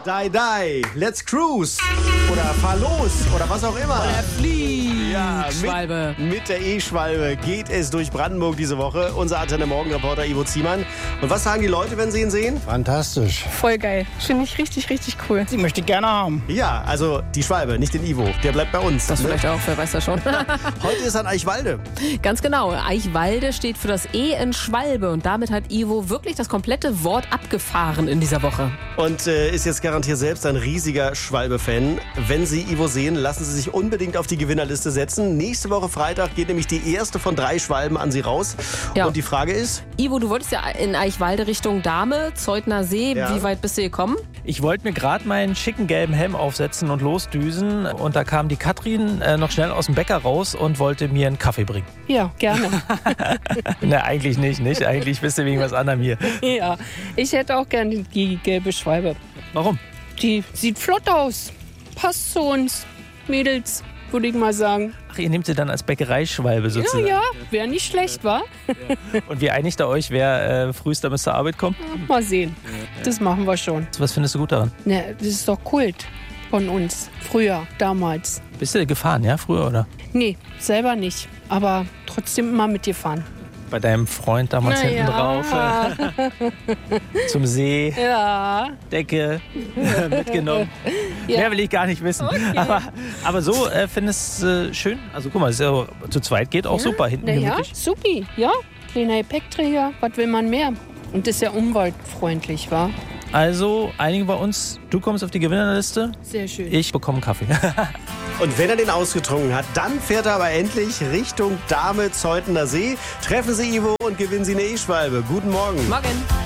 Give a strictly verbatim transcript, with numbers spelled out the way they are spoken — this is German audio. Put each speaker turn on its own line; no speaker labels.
Die, die, let's cruise. Oder fahr los. Oder was auch immer.
Oder flieh,
Ja,
Schwalbe.
mit, mit der E-Schwalbe geht es durch Brandenburg diese Woche. Unser Antenne Morgen-Reporter Ivo Ziemann. Und was sagen die Leute, wenn sie ihn sehen?
Fantastisch.
Voll geil. Finde ich richtig, richtig cool.
Die möchte ich gerne haben.
Ja, also die Schwalbe, nicht den Ivo. Der bleibt bei uns.
Das vielleicht auch, wer weiß das schon.
Heute ist an Eichwalde.
Ganz genau. Eichwalde steht für das E in Schwalbe. Und damit hat Ivo wirklich das komplette Wort abgefahren in dieser Woche.
Und äh, ist jetzt garantiert selbst ein riesiger Schwalbe-Fan. Wenn Sie Ivo sehen, lassen Sie sich unbedingt auf die Gewinnerliste setzen. Nächste Woche Freitag geht nämlich die erste von drei Schwalben an Sie raus.
Ja.
Und die Frage ist?
Ivo, du wolltest ja in Eichwalde Richtung Dahme, Zeutner See.
Ja.
Wie weit bist du gekommen?
Ich wollte mir gerade meinen schicken gelben Helm aufsetzen und losdüsen. Und da kam die Katrin äh, noch schnell aus dem Bäcker raus und wollte mir einen Kaffee bringen.
Ja, gerne.
Ne, eigentlich nicht, nicht. Eigentlich bist du wegen was anderem hier.
Ja, ich hätte auch gerne die gelbe Schwalbe.
Warum?
Die sieht flott aus. Passt zu uns Mädels, würde ich mal sagen.
Ach, ihr nehmt sie dann als Bäckereischwalbe
Ja,
sozusagen.
ja, wäre nicht schlecht, wa?
Und wie einigt ihr euch, wer äh, frühester bis zur Arbeit kommt?
Mal sehen. Das machen wir schon.
Was findest du gut daran?
Ne, das ist doch Kult von uns. Früher, damals.
Bist du gefahren, ja, früher, oder?
Nee, selber nicht. Aber trotzdem immer mitgefahren.
Bei deinem Freund damals
Na
hinten
ja.
drauf. Zum See,
Ja.
Decke mitgenommen.
Ja.
Mehr will ich gar nicht wissen. Aber, aber so äh, findest du äh, schön. Also guck mal, das ist ja, zu zweit geht auch super. Hinten
Na ja,
gemütlich.
supi. Ja, kleiner Gepäckträger. Was will man mehr? Und das ist ja umweltfreundlich, wa?
Also einigen wir uns, du kommst auf die Gewinnerliste,
Sehr schön.
ich bekomme einen Kaffee.
Und wenn er den ausgetrunken hat, dann fährt er aber endlich Richtung Dahme, Zeutener See. Treffen Sie Ivo und gewinnen Sie eine E-Schwalbe. Guten Morgen.
Morgen.